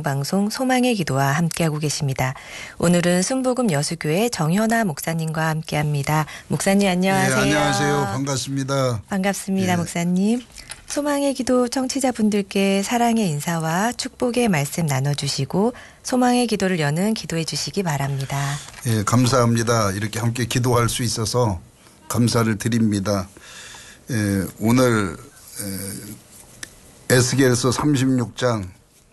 공동방송 소망의 기도와 함께하고 계십니다. 오늘은 순복음 여수교회 정현아 목사님과 함께합니다. 목사님 안녕하세요. 네, 안녕하세요. 반갑습니다. 반갑습니다. 네. 목사님. 소망의 기도 청취자분들께 사랑의 인사와 축복의 말씀 나눠주시고 소망의 기도를 여는 기도해 주시기 바랍니다. 예, 감사합니다. 이렇게 함께 기도할 수 있어서 감사를 드립니다. 예, 오늘 에스겔서 36장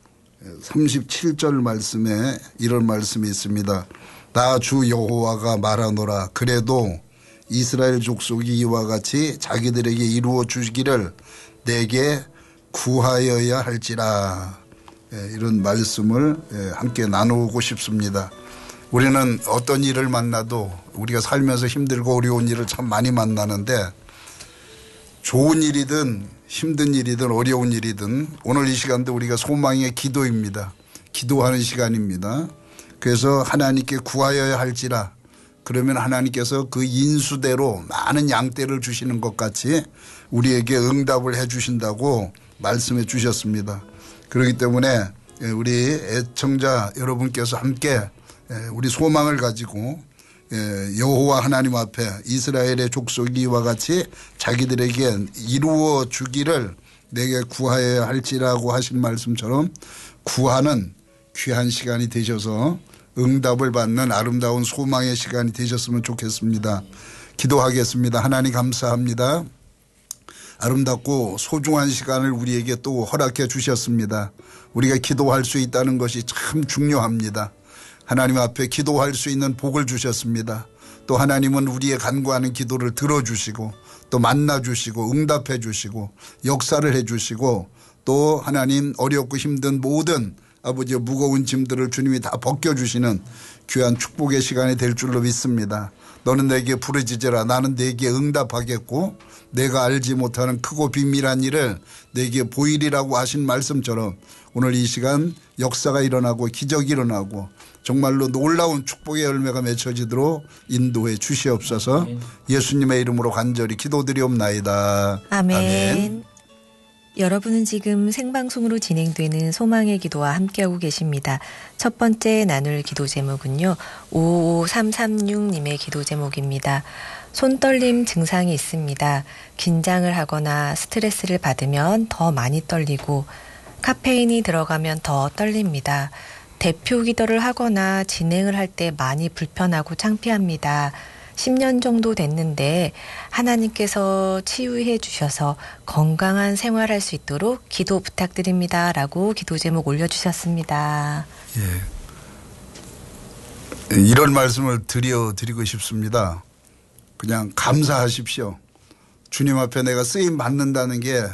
37절 말씀에 이런 말씀이 있습니다. 나 주 여호와가 말하노라. 그래도 이스라엘 족속이 이와 같이 자기들에게 이루어 주기를 내게 구하여야 할지라. 이런 말씀을 함께 나누고 싶습니다. 우리는 어떤 일을 만나도 우리가 살면서 힘들고 어려운 일을 참 많이 만나는데 좋은 일이든 힘든 일이든 어려운 일이든 오늘 이 시간도 우리가 소망의 기도입니다. 기도하는 시간입니다. 그래서 하나님께 구하여야 할지라. 그러면 하나님께서 그 인수대로 많은 양떼를 주시는 것 같이 우리에게 응답을 해 주신다고 말씀해 주셨습니다. 그렇기 때문에 우리 애청자 여러분께서 함께 우리 소망을 가지고 여호와 하나님 앞에 이스라엘의 족속이 이와 같이 자기들에게 이루어 주기를 내게 구하여야 할지라고 하신 말씀처럼 구하는 귀한 시간이 되셔서 응답을 받는 아름다운 소망의 시간이 되셨으면 좋겠습니다. 기도하겠습니다. 하나님 감사합니다. 아름답고 소중한 시간을 우리에게 또 허락해 주셨습니다. 우리가 기도할 수 있다는 것이 참 중요합니다. 하나님 앞에 기도할 수 있는 복을 주셨습니다. 또 하나님은 우리의 간구하는 기도를 들어주시고 또 만나주시고 응답해 주시고 역사를 해 주시고 또 하나님 어렵고 힘든 모든 아버지의 무거운 짐들을 주님이 다 벗겨주시는 귀한 축복의 시간이 될 줄로 믿습니다. 너는 내게 부르짖으라. 나는 내게 응답하겠고 내가 알지 못하는 크고 비밀한 일을 내게 보이리라고 하신 말씀처럼 오늘 이 시간 역사가 일어나고 기적이 일어나고 정말로 놀라운 축복의 열매가 맺혀지도록 인도해 주시옵소서. 예수님의 이름으로 간절히 기도드리옵나이다. 아멘. 아멘. 여러분은 지금 생방송으로 진행되는 소망의 기도와 함께하고 계십니다. 첫 번째 나눌 기도 제목은요. 55336님의 기도 제목입니다. 손떨림 증상이 있습니다. 긴장을 하거나 스트레스를 받으면 더 많이 떨리고 카페인이 들어가면 더 떨립니다. 대표 기도를 하거나 진행을 할 때 많이 불편하고 창피합니다. 10년 정도 됐는데 하나님께서 치유해 주셔서 건강한 생활할 수 있도록 기도 부탁드립니다. 라고 기도 제목 올려주셨습니다. 예. 이런 말씀을 드리고 싶습니다. 그냥 감사하십시오. 주님 앞에 내가 쓰임 받는다는 게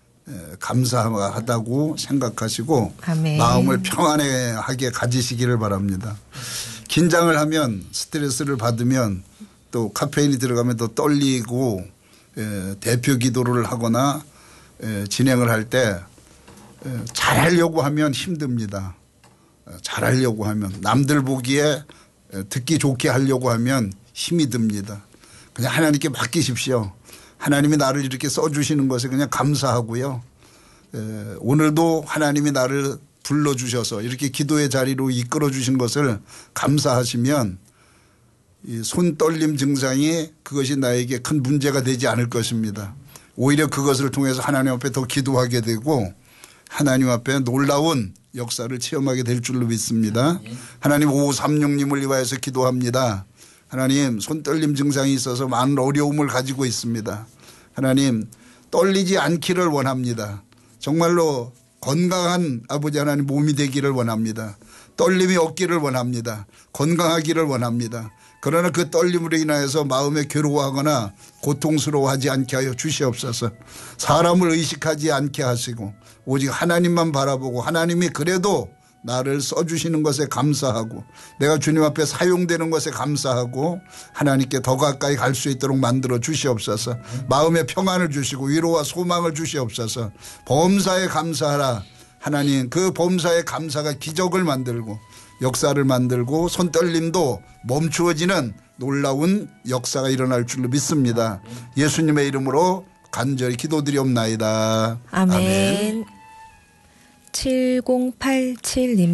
감사하다고 생각하시고 아멘. 마음을 평안하게 가지시기를 바랍니다. 긴장을 하면 스트레스를 받으면 또 카페인이 들어가면 더 떨리고 대표 기도를 하거나 진행을 할 때 잘하려고 하면 힘듭니다. 잘하려고 하면 남들 보기에 듣기 좋게 하려고 하면 힘이 듭니다. 그냥 하나님께 맡기십시오. 하나님이 나를 이렇게 써주시는 것에 그냥 감사하고요. 오늘도 하나님이 나를 불러주셔서 이렇게 기도의 자리로 이끌어 주신 것을 감사하시면 이 손떨림 증상이 그것이 나에게 큰 문제가 되지 않을 것입니다. 오히려 그것을 통해서 하나님 앞에 더 기도하게 되고 하나님 앞에 놀라운 역사를 체험하게 될 줄로 믿습니다. 하나님 5536님을 위하여서 기도합니다. 하나님 손떨림 증상이 있어서 많은 어려움을 가지고 있습니다. 하나님 떨리지 않기를 원합니다. 정말로 건강한 아버지 하나님 몸이 되기를 원합니다. 떨림이 없기를 원합니다. 건강하기를 원합니다. 그러나 그 떨림으로 인하여서 마음에 괴로워하거나 고통스러워하지 않게 하여 주시옵소서. 사람을 의식하지 않게 하시고 오직 하나님만 바라보고 하나님이 그래도 나를 써주시는 것에 감사하고 내가 주님 앞에 사용되는 것에 감사하고 하나님께 더 가까이 갈 수 있도록 만들어 주시옵소서. 마음의 평안을 주시고 위로와 소망을 주시옵소서. 범사에 감사하라. 하나님 그 범사의 감사가 기적을 만들고 역사를 만들고 손떨림도 멈추어지는 놀라운 역사가 일어날 줄로 믿습니다. 예수님의 이름으로 간절히 기도드리옵나이다. 아멘. 7087님